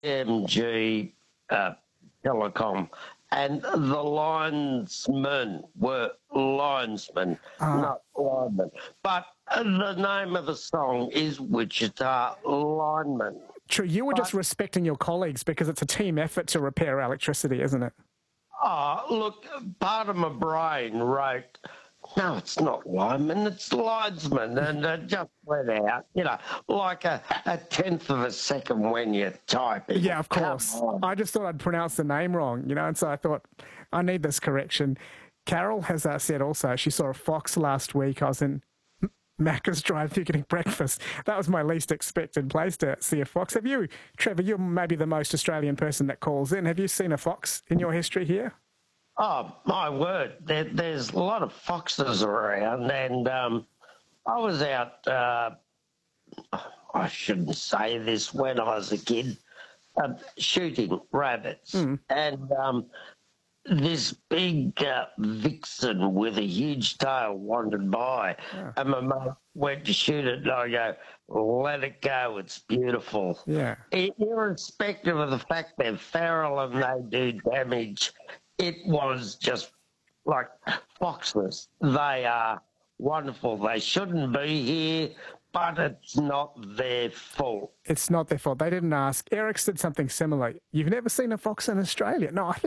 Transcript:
MG Telecom, and the linesmen were linesmen, Ah, not linemen. But the name of the song is Wichita Lineman. true. You were just But, respecting your colleagues because it's a team effort to repair electricity, isn't it? look, part of my brain wrote, no, it's not lineman, it's linesman. And it just went out, like a tenth of a second when you're typing. Yeah, of Come course. on. I just thought I'd pronounce the name wrong, and so I thought, I need this correction. Carol has said also she saw a fox last week. I was in Macca's drive-thru getting breakfast. That was my least expected place to see a fox. Have you, Trevor, you're maybe the most Australian person that calls in. Have you seen a fox in your history here? Oh, my word. There's a lot of foxes around, and I was out, I shouldn't say this, when I was a kid, shooting rabbits. And this big vixen with a huge tail wandered by, and my mum went to shoot it, and I go, let it go, it's beautiful. Yeah. Irrespective of the fact they're feral and they do damage, it was just like foxes. They are wonderful. They shouldn't be here, but it's not their fault. It's not their fault. They didn't ask. Eric said something similar. You've never seen a fox in Australia? No, I think